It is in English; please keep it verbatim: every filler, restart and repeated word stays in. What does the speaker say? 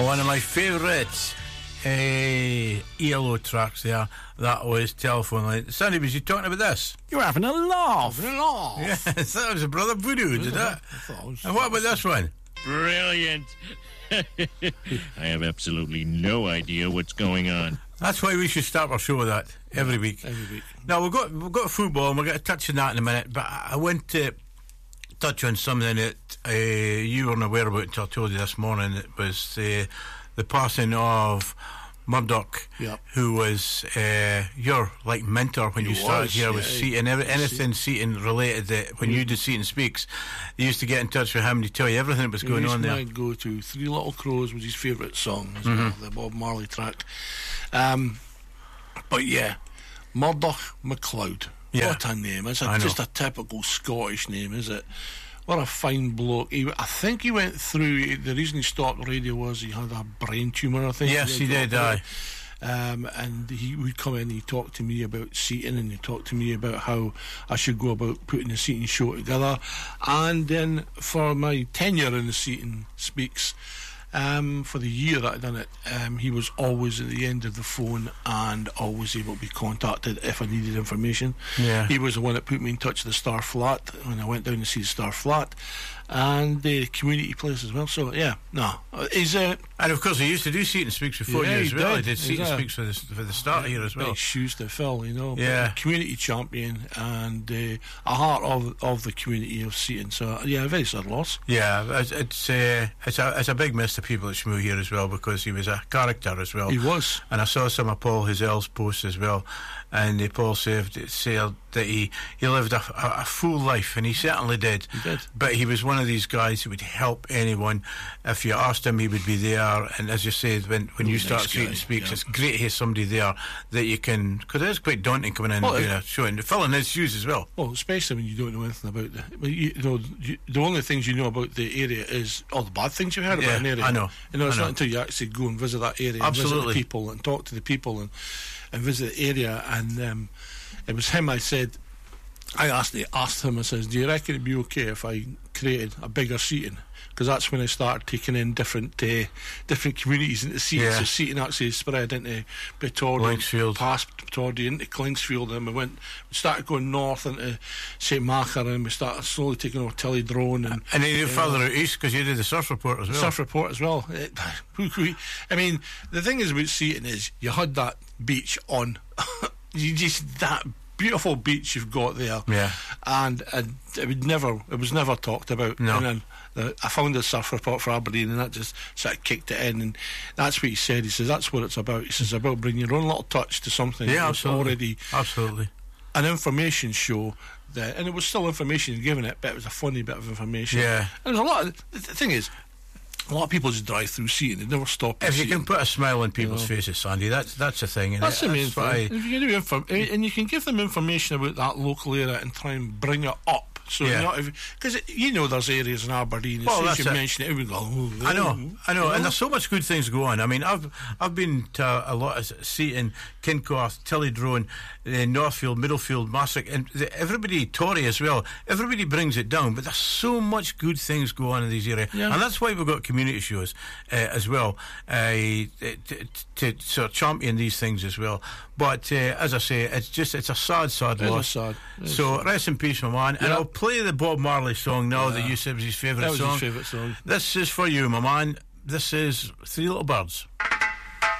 One of my favourite uh, E L O tracks there, that was Telephone Line. Sandy, was you talking about this? You were having a laugh. Having a laugh. Yes, that was a Brother Voodoo, did it? I thought it was. And what about this one? Brilliant. I have absolutely no idea what's going on. That's why we should start our show with that every week. Every week. Now, we've got, we've got football, and we're going to touch on that in a minute, but I want to touch on something that uh, you weren't aware about until I told you this morning. It was uh, the passing of Murdoch, yep. who was uh, your like mentor when he you started was, here yeah, with Seaton. Every, anything Seaton related, that when yeah. you did Seaton Speaks, you used to get in touch with him and he'd tell you everything that was going on there. I'd go to Three Little Crows was his favourite song as mm-hmm. well, the Bob Marley track. Um, but yeah, Murdoch MacLeod. Yeah. What a name. It's a, just a typical Scottish name, is it? What a fine bloke. He, I think he went through, the reason he stopped radio was he had a brain tumour, I think. Yes, he did, aye. Um, and he would come in and he'd talk to me about Seaton, and he'd talk to me about how I should go about putting the Seaton show together. And then for my tenure in the Seaton Speaks, Um, for the year that I'd done it, um, he was always at the end of the phone and always able to be contacted if I needed information. Yeah. He was the one that put me in touch with the Star Flat when I went down to see the Star Flat, and the community place as well. So yeah, no, he's uh, and of course he used to do Seaton Speaks before yeah, you as he well. did. He did Seaton He's Speaks for the for the start yeah, here as well. Big shoes to fill, you know. Yeah, a community champion and uh, a heart of of the community of Seaton. So yeah, a very sad loss. Yeah, it's it's, uh, it's a it's a big miss to people at Shmoo here as well, because he was a character as well. He was, and I saw some of Paul Hazel's posts as well, and uh, Paul said, said that he he lived a, a, a full life, and he certainly did. He did. But he was one of these guys who would help anyone. If you asked him, he would be there. And as you said, when when you nice start guy, Seaton Speaks, yeah. it's great to have somebody there that you can, because it's quite daunting coming in well, and doing a show and filling his shoes as well. Well, especially when you don't know anything about the, well, you, you know, you, the only things you know about the area is all the bad things you've heard yeah, about an area. I know. You know, it's I know. not until you actually go and visit that area, Absolutely. and visit the people and talk to the people and and visit the area. And um, it was him. I said, I asked, asked him. I says, "Do you reckon it'd be okay if I created a bigger Seaton?" Because that's when I started taking in different uh, different communities into Seaton. Yeah. So Seaton actually spread into Pittordie, Lingsfield, past Pittordie into Klingsfield, and we went, we started going north into Saint Macher, and we started slowly taking over Tillydrone, and and then uh, further out east, because you did the surf report as well. Surf report as well. It, I mean, the thing is about Seaton is you had that beach on, you just that. beautiful beach you've got there, yeah, and, and it would never, it was never talked about. No. And then the, I found a surf report for Aberdeen, and that just sort of kicked it in, and that's what he said. He says that's what it's about. He says about bringing your own little touch to something. Yeah, that's absolutely. Already, absolutely, an information show. That, and it was still information given it, but it was a funny bit of information. Yeah, and there's a lot. Of, the thing is, a lot of people just drive through Seaton. They never stop. If you Seaton. can put a smile on people's you know. faces, Sandy, that's that's the thing. That's the main thing. I, if you can do info- and you can give them information about that local area and try and bring it up. So yeah. because you know there's areas in Aberdeen. As well, soon as you it. mention it, everyone go. Oh, I know, I know, you know, and there's so much good things go on. I mean, I've I've been to a lot of Seaton, Kincorth, Tillydrone, uh, Northfield, Middlefield, Massick, and the, everybody, Tory as well. Everybody brings it down, but there's so much good things go on in these areas, yeah. and that's why we've got community shows uh, as well uh, to, to, to sort of champion these things as well. But uh, as I say, it's just it's a sad, sad it loss. Sad. So sad. Rest in peace, my man. Yep. And I'll play the Bob Marley song now yeah. that you said was his favourite that was song. his favourite song. This is for you, my man. This is Three Little Birds.